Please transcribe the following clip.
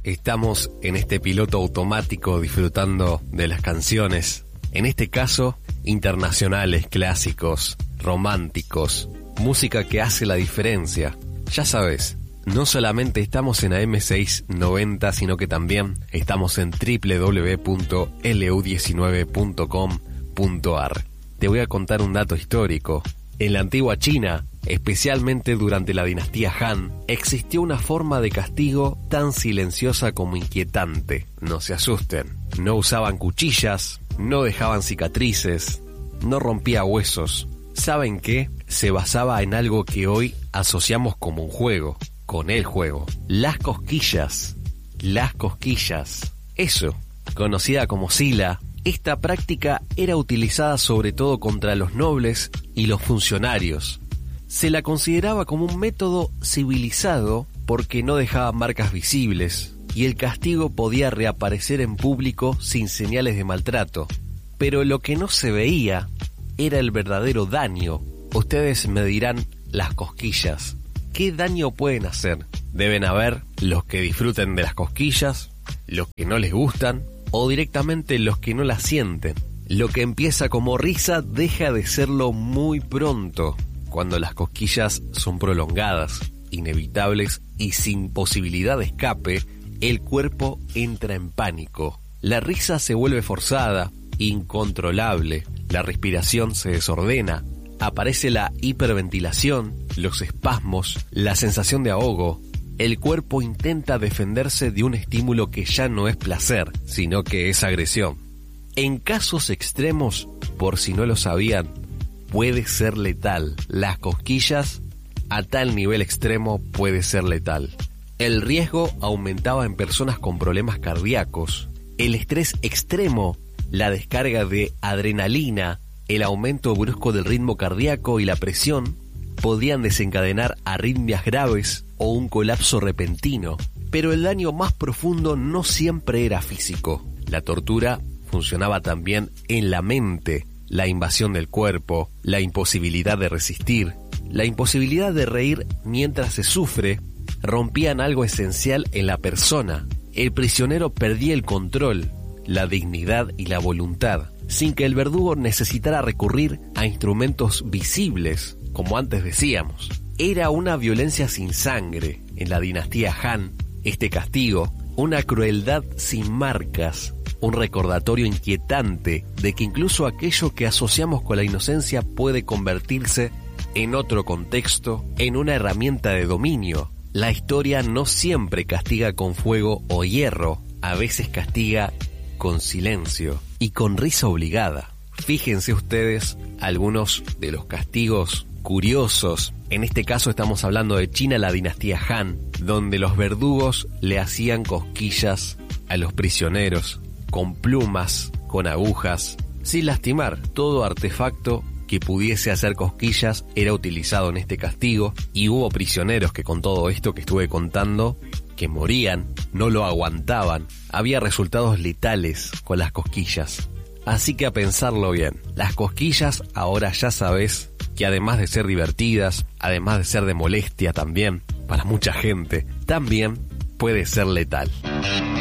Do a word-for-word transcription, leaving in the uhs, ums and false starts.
estamos en este piloto automático disfrutando de las canciones, en este caso internacionales, clásicos, románticos, música que hace la diferencia. Ya sabes, no solamente estamos en A M seiscientos noventa, sino que también estamos en doble u doble u doble u punto L U diecinueve punto com punto A R. Te voy a contar un dato histórico. En la antigua China, especialmente durante la dinastía Han, existió una forma de castigo tan silenciosa como inquietante. No se asusten, no usaban cuchillas, no dejaban cicatrices, no rompía huesos. ¿Saben qué? Se basaba en algo que hoy asociamos como un juego, con el juego. Las cosquillas. Las cosquillas. Eso, conocida como sila. Esta práctica era utilizada sobre todo contra los nobles y los funcionarios. Se la consideraba como un método civilizado porque no dejaba marcas visibles y el castigo podía reaparecer en público sin señales de maltrato. Pero lo que no se veía era el verdadero daño. Ustedes me dirán, las cosquillas, ¿qué daño pueden hacer? Deben haber los que disfruten de las cosquillas, los que no les gustan, o directamente los que no las sienten. Lo que empieza como risa deja de serlo muy pronto, cuando las cosquillas son prolongadas, inevitables y sin posibilidad de escape. El cuerpo entra en pánico. La risa se vuelve forzada, incontrolable. La respiración se desordena. Aparece la hiperventilación, los espasmos, la sensación de ahogo. El cuerpo intenta defenderse de un estímulo que ya no es placer, sino que es agresión. En casos extremos, por si no lo sabían, puede ser letal. Las cosquillas, a tal nivel extremo, puede ser letal. El riesgo aumentaba en personas con problemas cardíacos. El estrés extremo, la descarga de adrenalina, el aumento brusco del ritmo cardíaco y la presión podían desencadenar arritmias graves o un colapso repentino. Pero el daño más profundo no siempre era físico. La tortura funcionaba también en la mente, la invasión del cuerpo, la imposibilidad de resistir, la imposibilidad de reír mientras se sufre, rompían algo esencial en la persona. El prisionero perdía el control, la dignidad y la voluntad, sin que el verdugo necesitara recurrir a instrumentos visibles, como antes decíamos. Era una violencia sin sangre. En la dinastía Han, este castigo, una crueldad sin marcas, un recordatorio inquietante de que incluso aquello que asociamos con la inocencia puede convertirse, en otro contexto, en una herramienta de dominio. La historia no siempre castiga con fuego o hierro, a veces castiga con silencio y con risa obligada. Fíjense ustedes algunos de los castigos curiosos. En este caso estamos hablando de China, la dinastía Han, donde los verdugos le hacían cosquillas a los prisioneros, con plumas, con agujas, sin lastimar. Todo artefacto que pudiese hacer cosquillas era utilizado en este castigo, y hubo prisioneros que con todo esto que estuve contando, que morían, no lo aguantaban. Había resultados letales con las cosquillas. Así que a pensarlo bien, las cosquillas ahora ya sabes que además de ser divertidas, además de ser de molestia también, para mucha gente, también puede ser letal.